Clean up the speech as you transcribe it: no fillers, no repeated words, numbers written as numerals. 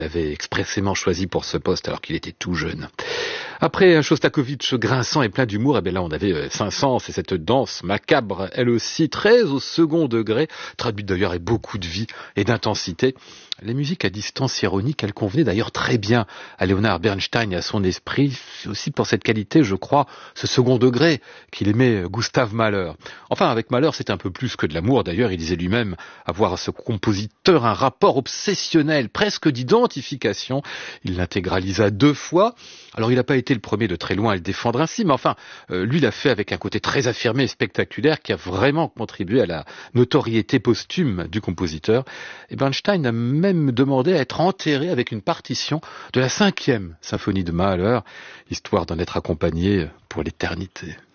avait expressément choisi pour ce poste alors qu'il était tout jeune. Après un Shostakovich grinçant et plein d'humour, et bien là on avait Saint-Saëns et cette danse macabre, elle aussi très au second degré, traduite d'ailleurs avec beaucoup de vie et d'intensité. Les musiques à distance ironique, elles convenaient d'ailleurs très bien à Leonard Bernstein et à son esprit, c'est aussi pour cette qualité, je crois, ce second degré qu'il aimait Gustav Mahler. Enfin, avec Mahler, c'est un peu plus que de l'amour, d'ailleurs, il disait lui-même avoir à ce compositeur un rapport obsessionnel, presque d'identification. Il l'intégralisa 2 fois. Alors, il n'a pas été le premier de très loin à le défendre ainsi, mais enfin, lui l'a fait avec un côté très affirmé et spectaculaire qui a vraiment contribué à la notoriété posthume du compositeur. Et Bernstein a même demandé à être enterré avec une partition de la 5e symphonie de Mahler, histoire d'en être accompagné pour l'éternité.